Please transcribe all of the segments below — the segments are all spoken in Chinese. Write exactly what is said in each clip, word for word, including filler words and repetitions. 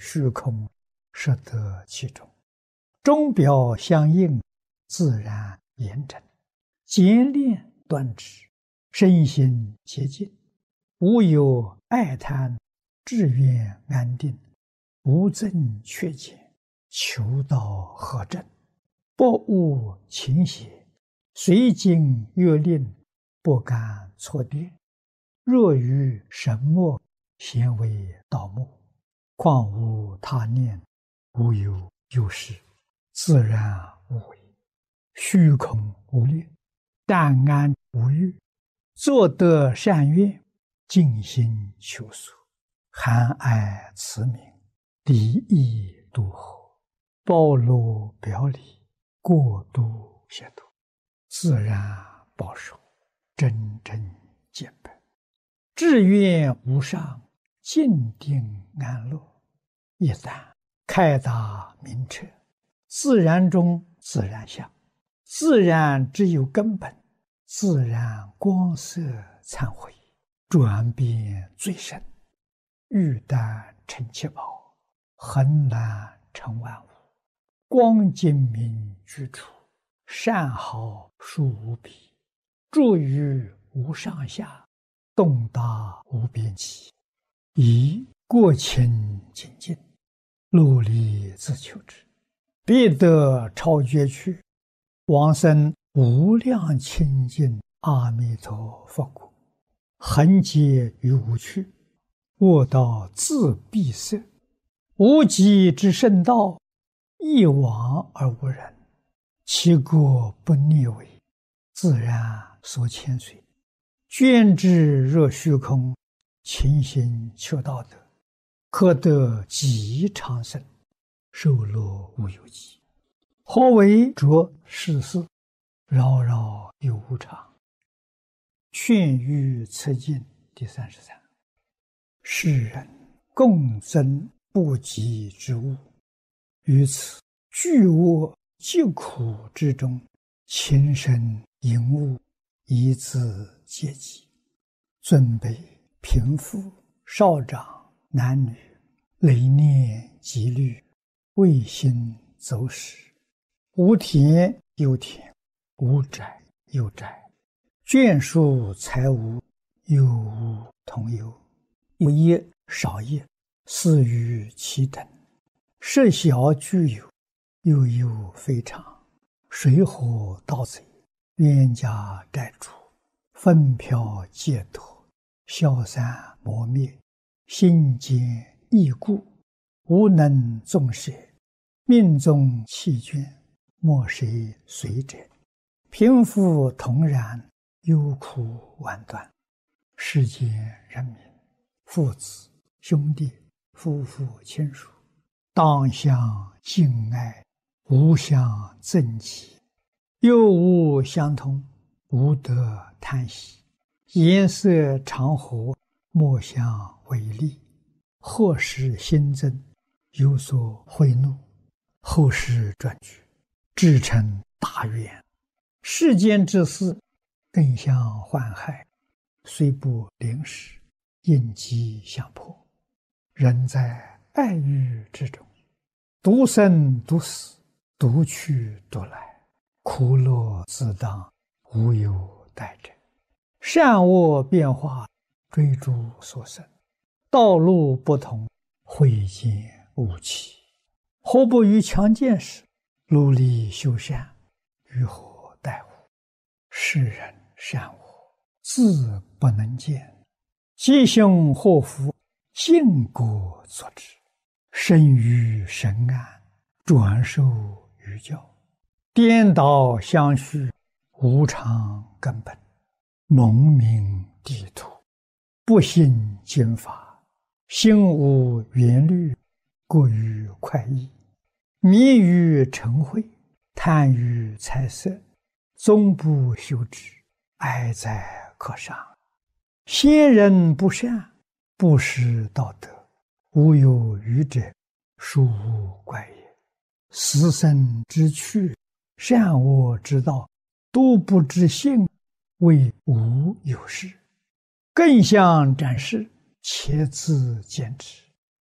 虚空，实得其中。钟表相应，自然严整，简练端直，身心洁净，无有爱贪，志愿安定，无增缺减，求道合正，不误情邪，随经越令，不敢错变。若于神默，咸为道目，况无他念，无有有事，自然无为，虚空无虑，淡安无欲，作得善愿，尽心求索，含爱慈悯，离意度合，包罗表里，过度协度，自然保守，真正见本，志愿无上，静定安乐。一旦开达明彻，自然中自然相，自然只有根本，自然光色忏悔，转变最深，玉丹成七宝，恒然成万物，光精明居处，善好殊无比，住于无上下，动达无边际，以过清精进，努力自求之，必得超绝去，往生无量清净阿弥陀佛国，恒劫于无趣，卧道自闭塞，无极之圣道，一往而无人，其国不逆违，自然所牵随，捐之若虚空，勤行求道德，可得极长生，寿乐无有极。何为着世事，扰扰有无常。劝喻此经第三十三。世人共增不及之物，于此巨恶疾苦之中，情深淫恶，以自阶级，尊卑贫富少长男女，累念积虑，未心走失，无田有田，无宅有宅，眷属财物，有无同有，有业少业，似于其等，设小具有，又有非常，水火盗贼，冤家债主，分飘戒脱，消散磨灭，心坚意固，无能纵舍，命中弃捐，莫谁随者，贫富同然，忧苦万端。世间人民，父子兄弟，夫妇亲属，当相敬爱，无相憎忌，又无相同，无得贪喜，颜色常和，莫相违逆，或使新增，有所贿赂，后世转举，至成大愿。世间之事，更相患害，虽不临时，应机相迫。人在爱欲之中，独生独死，独去独来，苦乐自当，无有待者。善恶变化，追逐所生，道路不同，慧见无期。何不于强健时，努力修善，于何待乎？世人善恶，自不能见，吉凶祸福，尽果作之。生于神安，转受于教，颠倒相续，无常根本，蒙名地土，不信经法，心无缘虑，过于快意，迷于嗔恚，贪于财色，终不修之，哀哉可伤。先人不善，不识道德，无有余者，殊无怪也。死生之趣，善恶之道，都不知性，谓无有事。更相展示，且自见之。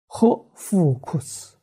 或复库此，